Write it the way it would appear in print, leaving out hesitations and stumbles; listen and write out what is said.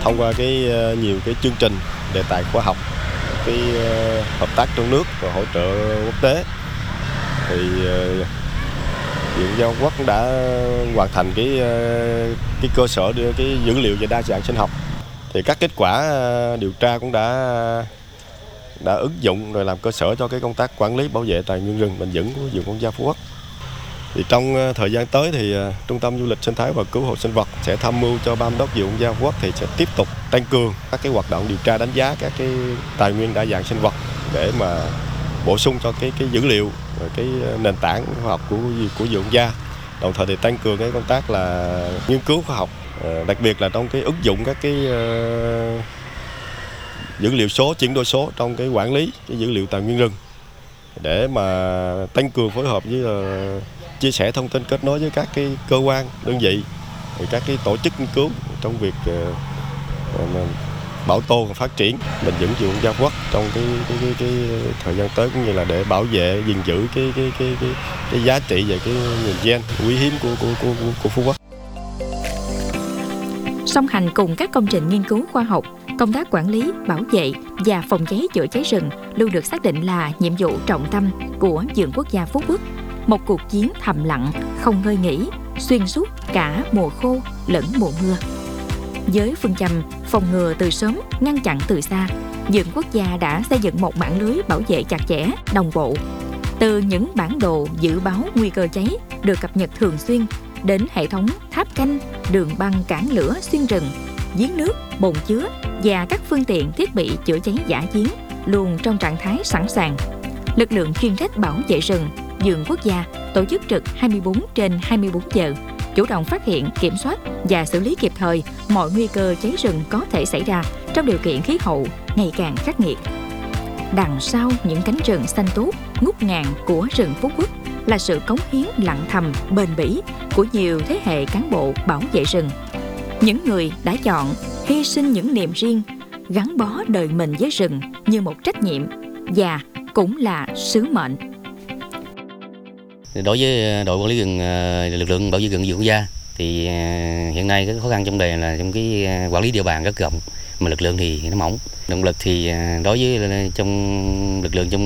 thông qua nhiều cái chương trình đề tài khoa học, hợp tác trong nước và hỗ trợ quốc tế, thì Viện Văn hóa Quốc đã hoàn thành cái cơ sở đưa cái dữ liệu về đa dạng sinh học. Thì các kết quả điều tra cũng đã ứng dụng rồi làm cơ sở cho cái công tác quản lý bảo vệ tài nguyên rừng bền vững của Vườn Quốc gia Phú Quốc. Thì trong thời gian tới thì Trung tâm Du lịch Sinh thái và Cứu hộ sinh vật sẽ tham mưu cho Ban Giám đốc Vườn Quốc gia Phú Quốc thì sẽ tiếp tục tăng cường các cái hoạt động điều tra đánh giá các cái tài nguyên đa dạng sinh vật để mà bổ sung cho cái dữ liệu, cái nền tảng khoa học của Vườn Quốc gia. Đồng thời thì tăng cường cái công tác là nghiên cứu khoa học, đặc biệt là trong cái ứng dụng các cái dữ liệu số, chuyển đổi số trong cái quản lý cái dữ liệu tài nguyên rừng để mà tăng cường phối hợp với chia sẻ thông tin, kết nối với các cái cơ quan, đơn vị, các cái tổ chức nghiên cứu trong việc bảo tồn và phát triển bền vững Vườn Quốc gia Phú Quốc trong cái thời gian tới, cũng như là để bảo vệ, gìn giữ cái giá trị về cái nguồn gen quý hiếm của Phú Quốc. Song hành cùng các công trình nghiên cứu khoa học, công tác quản lý, bảo vệ và phòng cháy chữa cháy rừng luôn được xác định là nhiệm vụ trọng tâm của Vườn Quốc gia Phú Quốc. Một cuộc chiến thầm lặng, không ngơi nghỉ, xuyên suốt cả mùa khô lẫn mùa mưa. Với phương châm phòng ngừa từ sớm, ngăn chặn từ xa, Vườn Quốc gia đã xây dựng một mạng lưới bảo vệ chặt chẽ, đồng bộ. Từ những bản đồ dự báo nguy cơ cháy được cập nhật thường xuyên, đến hệ thống tháp canh, đường băng cản lửa xuyên rừng, giếng nước, bồn chứa và các phương tiện thiết bị chữa cháy dã chiến luôn trong trạng thái sẵn sàng. Lực lượng chuyên trách bảo vệ rừng Vườn Quốc gia tổ chức trực 24/24 giờ, chủ động phát hiện, kiểm soát và xử lý kịp thời mọi nguy cơ cháy rừng có thể xảy ra trong điều kiện khí hậu ngày càng khắc nghiệt. Đằng sau những cánh rừng xanh tốt, ngút ngàn của rừng Phú Quốc là sự cống hiến lặng thầm, bền bỉ của nhiều thế hệ cán bộ bảo vệ rừng. Những người đã chọn hy sinh những niềm riêng, gắn bó đời mình với rừng như một trách nhiệm và cũng là sứ mệnh. Đối với đội quản lý rừng, lực lượng bảo vệ rừng Vườn Quốc gia thì hiện nay cái khó khăn trong đề là trong cái quản lý địa bàn rất rộng, mà lực lượng thì nó mỏng. Động lực thì đối với trong lực lượng trong